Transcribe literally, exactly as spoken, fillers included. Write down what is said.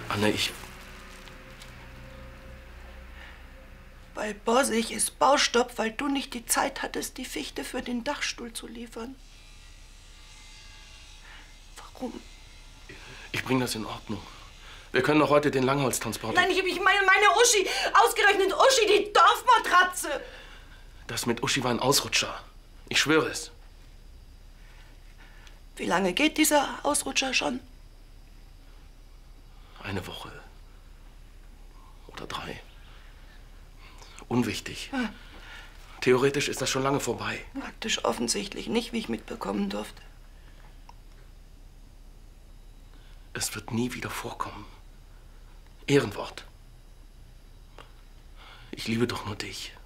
Anne, ich... Bei Borsig ist Baustopp, weil du nicht die Zeit hattest, die Fichte für den Dachstuhl zu liefern. Warum? Ich bringe das in Ordnung. Wir können noch heute den Langholztransport... Nein, ich, ich meine meine Uschi. Ausgerechnet Uschi, die Dorfmatratze. Das mit Uschi war ein Ausrutscher. Ich schwöre es. Wie lange geht dieser Ausrutscher schon? Eine Woche. Oder drei. Unwichtig. Hm. Theoretisch ist das schon lange vorbei. Praktisch offensichtlich nicht, wie ich mitbekommen durfte. Es wird nie wieder vorkommen. Ehrenwort. Ich liebe doch nur dich.